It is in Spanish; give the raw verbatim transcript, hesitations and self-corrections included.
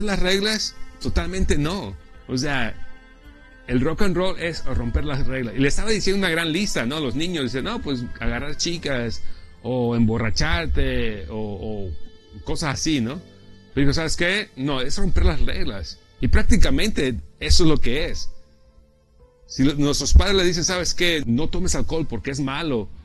las reglas? Totalmente no. O sea, el rock and roll es romper las reglas. Y le estaba diciendo una gran lista, ¿no? Los niños dicen, no, pues agarrar chicas, o emborracharte, o, o cosas así, ¿no? Pero digo, ¿sabes qué? No, es romper las reglas. Y prácticamente eso es lo que es. Si nuestros padres le dicen, ¿sabes qué? No tomes alcohol porque es malo.